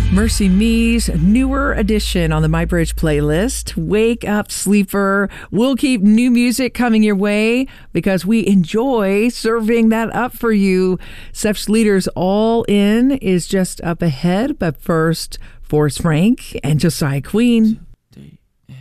Mercy Me's newer edition on the My Bridge playlist. Wake up, sleeper. We'll keep new music coming your way because we enjoy serving that up for you. Seth Leader's All In is just up ahead, but first, Forrest Frank and Josiah Queen.